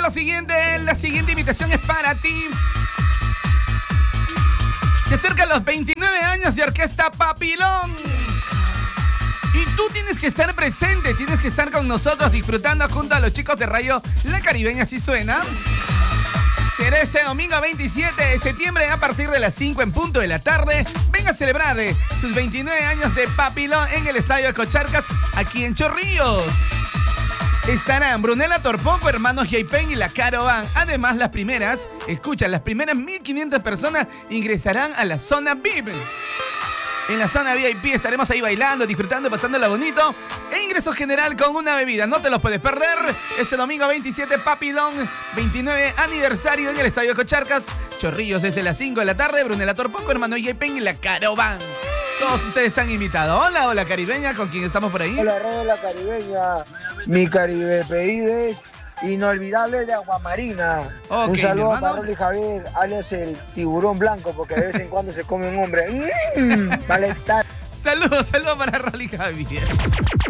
lo siguiente, la siguiente invitación es para ti. Se acercan los 29 años de Orquesta Papilón. Y tú tienes que estar presente, tienes que estar con nosotros disfrutando junto a los chicos de Radio La Caribeña, así suena. Será este domingo 27 de septiembre a partir de las 5 en punto de la tarde. Venga a celebrar sus 29 años de Papilón en el Estadio de Cocharcas, aquí en Chorrillos. Estarán Brunella Torpoco, hermanos Jaipen y la Caro Van. Además, las primeras 1.500 personas ingresarán a la zona VIP. En la zona VIP estaremos ahí bailando, disfrutando, pasándola bonito. E ingreso general con una bebida. No te los puedes perder. Este domingo 27, Papilón, 29 aniversario en el Estadio de Cocharcas. Chorrillos desde las 5 de la tarde. Brunella Torpoco, hermano Jaipen y la Caro Van. Todos ustedes están invitados. Hola, hola Caribeña, ¿con quién estamos por ahí? Hola, Radio La Caribeña. Mi Caribe pedido es inolvidable de Aguamarina. Okay, un saludo hermano. para Rolly Javier, alias el tiburón blanco, porque de vez en cuando se come un hombre. Malestar. Saludos para Rolly Javier.